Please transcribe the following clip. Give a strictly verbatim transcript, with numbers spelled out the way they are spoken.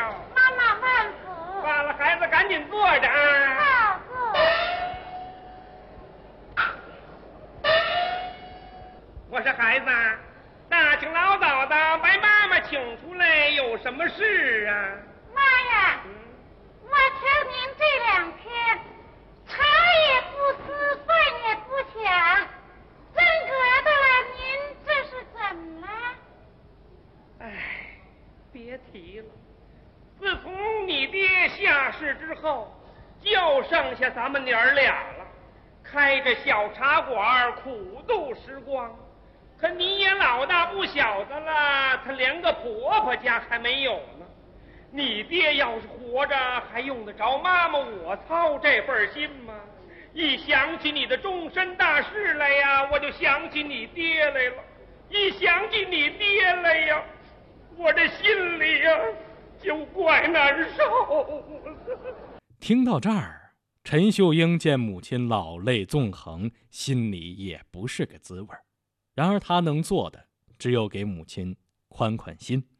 了。 妈妈慢走。 罢了，孩子赶紧坐着啊。 好，坐。 我说孩子，大清老早的把妈妈请出来，有什么事啊？ 妈呀， 嗯、 我瞧您这两天茶也不思，饭也不想，真格的了，您这是怎么了？ 哎，别提了，自从你爹下世之后，就剩下咱们娘儿俩了，开着小茶馆苦度时光。可你也老大不小的了，他连个婆婆家还没有呢。你爹要是活着，还用得着妈妈我操这份心吗？一想起你的终身大事来呀，我就想起你爹来了。一想起你爹来呀，我这心里呀就怪难受。 听到这儿，陈秀英见母亲老泪纵横，心里也不是个滋味。然而他能做的只有给母亲宽宽心。